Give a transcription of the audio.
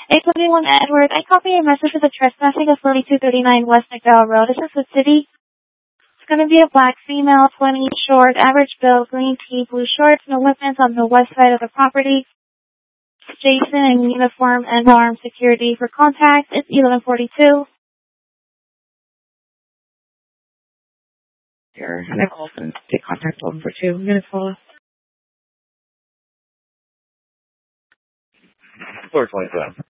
821 Edward, I copy a message of the trespassing of 4239 West McDowell Road. This is the city. It's going to be a black female, 20, short, average build, green tee, blue shorts, no weapons on the west side of the property. Jason in uniform and armed security for contact. It's 1142. Here, and I call and take contact 1142. I'm going to follow. 427.